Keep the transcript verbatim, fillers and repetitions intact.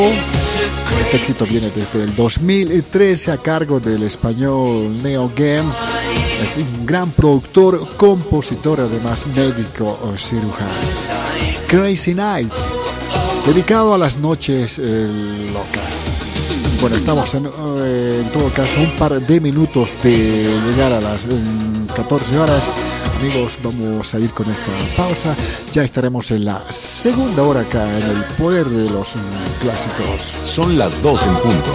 Este éxito viene desde el dos mil trece a cargo del español Neo Game. Es un gran productor, compositor, además médico o cirujano. Crazy Night, dedicado a las noches eh, locas. Bueno, estamos en, eh, en todo caso un par de minutos de llegar a las eh, catorce horas. Amigos, vamos a ir con esta pausa. Ya estaremos en la segunda hora acá en el poder de los mm, clásicos. Son las dos en punto.